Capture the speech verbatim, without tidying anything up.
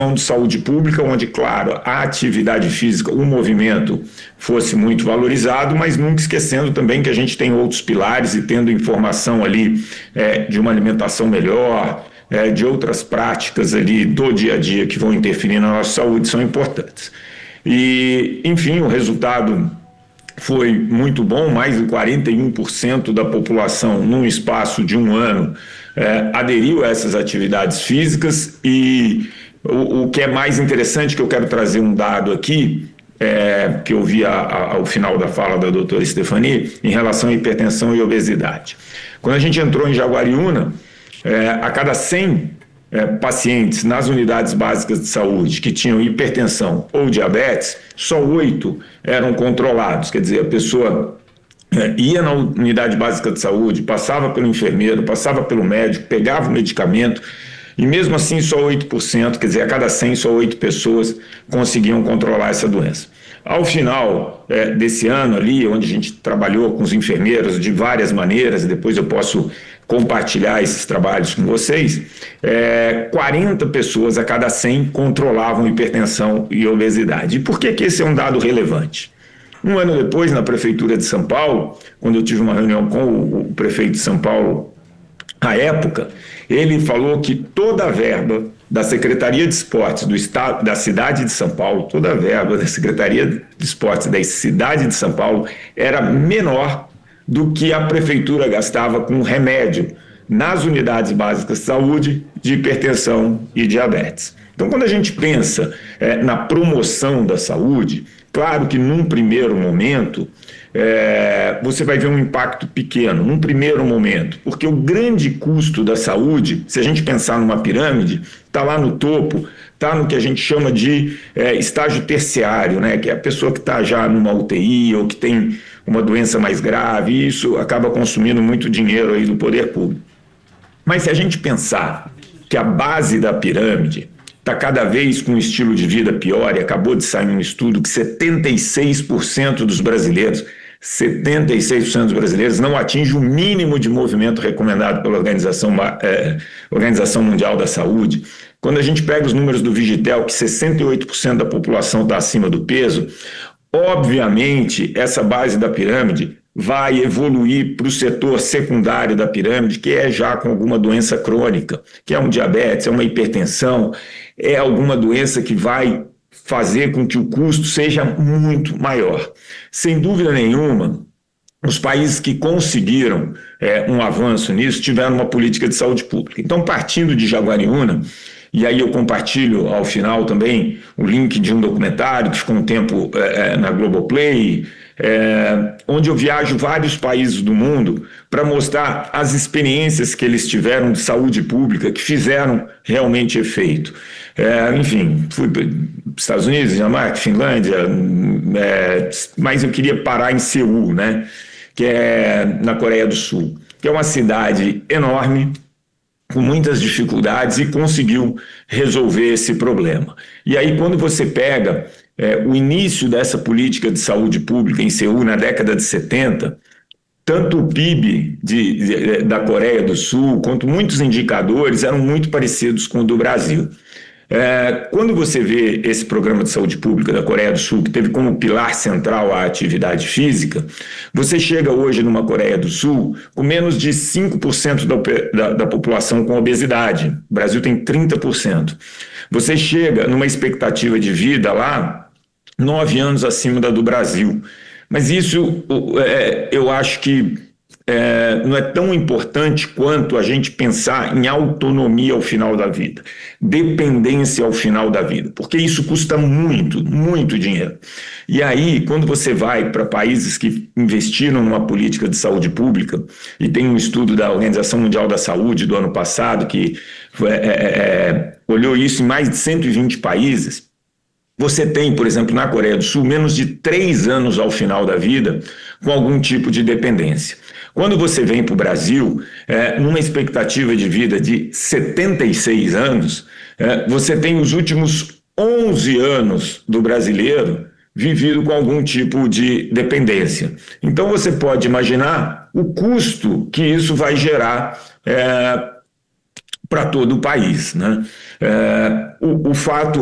de saúde pública, onde, claro, a atividade física, o movimento fosse muito valorizado, mas nunca esquecendo também que a gente tem outros pilares e tendo informação ali é, de uma alimentação melhor, é, de outras práticas ali do dia a dia que vão interferir na nossa saúde são importantes. E, enfim, o resultado foi muito bom, mais de quarenta e um por cento da população, num espaço de um ano, é, aderiu a essas atividades físicas e o, o que é mais interessante, que eu quero trazer um dado aqui, é, que eu vi a, a, ao final da fala da doutora Stephanie, em relação à hipertensão e obesidade. Quando a gente entrou em Jaguariúna, é, a cada cem é, pacientes nas unidades básicas de saúde que tinham hipertensão ou diabetes, só oito eram controlados, quer dizer, a pessoa é, ia na unidade básica de saúde, passava pelo enfermeiro, passava pelo médico, pegava o medicamento, e mesmo assim só oito por cento, quer dizer, a cada cem, só oito pessoas conseguiam controlar essa doença. Ao final é, desse ano ali, onde a gente trabalhou com os enfermeiros de várias maneiras, depois eu posso compartilhar esses trabalhos com vocês, é, quarenta pessoas a cada cem controlavam hipertensão e obesidade. E por que que esse é um dado relevante? Um ano depois, na Prefeitura de São Paulo, quando eu tive uma reunião com o, o prefeito de São Paulo, à época, ele falou que toda a verba da Secretaria de Esportes do Estado, da cidade de São Paulo, toda a verba da Secretaria de Esportes da cidade de São Paulo era menor do que a prefeitura gastava com remédio nas unidades básicas de saúde de hipertensão e diabetes. Então, quando a gente pensa é, na promoção da saúde, claro que num primeiro momento é, você vai ver um impacto pequeno, num primeiro momento, porque o grande custo da saúde, se a gente pensar numa pirâmide, está lá no topo, está no que a gente chama de é, estágio terciário, né, que é a pessoa que está já numa U T I ou que tem uma doença mais grave, e isso acaba consumindo muito dinheiro aí do poder público. Mas se a gente pensar que a base da pirâmide está cada vez com um estilo de vida pior, e acabou de sair um estudo que setenta e seis por cento dos brasileiros, setenta e seis por cento dos brasileiros não atinge o mínimo de movimento recomendado pela Organização, é, Organização Mundial da Saúde. Quando a gente pega os números do Vigitel, que sessenta e oito por cento da população está acima do peso, obviamente essa base da pirâmide vai evoluir para o setor secundário da pirâmide, que é já com alguma doença crônica, que é um diabetes, é uma hipertensão, é alguma doença que vai fazer com que o custo seja muito maior. Sem dúvida nenhuma, os países que conseguiram é, um avanço nisso tiveram uma política de saúde pública. Então, partindo de Jaguariúna, e aí eu compartilho ao final também o link de um documentário que ficou um tempo é, na Globoplay, é, onde eu viajo vários países do mundo para mostrar as experiências que eles tiveram de saúde pública, que fizeram realmente efeito. É, enfim, fui para os Estados Unidos, Dinamarca, Finlândia, é, mas eu queria parar em Seul, né, que é na Coreia do Sul, que é uma cidade enorme, com muitas dificuldades, e conseguiu resolver esse problema. E aí, quando você pega é, o início dessa política de saúde pública em Seul, na década de setenta, tanto o P I B de, de, da Coreia do Sul, quanto muitos indicadores eram muito parecidos com o do Brasil. É, quando você vê esse programa de saúde pública da Coreia do Sul, que teve como pilar central a atividade física, você chega hoje numa Coreia do Sul com menos de cinco por cento da, da, da população com obesidade. O Brasil tem trinta por cento. Você chega numa expectativa de vida lá nove anos acima da do Brasil. Mas isso é, eu acho que É, não é tão importante quanto a gente pensar em autonomia ao final da vida, dependência ao final da vida, porque isso custa muito, muito dinheiro. E aí, quando você vai para países que investiram numa política de saúde pública, e tem um estudo da Organização Mundial da Saúde do ano passado, que é, é, olhou isso em mais de cento e vinte países, você tem, por exemplo, na Coreia do Sul, menos de três anos ao final da vida com algum tipo de dependência. Quando você vem para o Brasil, é, numa expectativa de vida de setenta e seis anos, é, você tem os últimos onze anos do brasileiro vivido com algum tipo de dependência. Então você pode imaginar o custo que isso vai gerar é, para todo o país, né? É, o, o fato